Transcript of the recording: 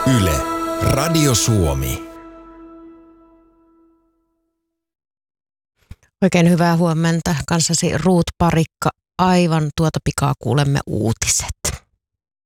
Yle, Radio Suomi. Oikein hyvää huomenta kanssasi Ruut Parikka. Aivan tuota pikaa kuulemme uutiset.